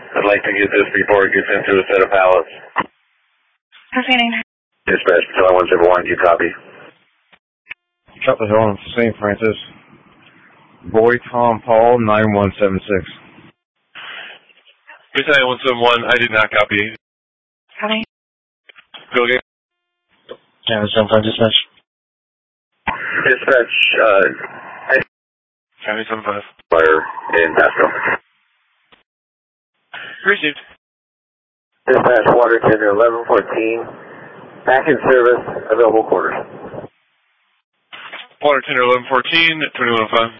I'd like to get this before it gets into a set of pallets. Proceeding. Dispatch, Patrol 171, do you copy? Chapel Hill, St. Francis. Boy Tom Paul 9176. Baseline 171, I did not copy. Copy. Go again. Yeah, St. Francis dispatch. Dispatch, County 75. fire in Pasco. Received. Dispatch, water tender 1114, back in service, available quarters. Water tender 1114, 2105.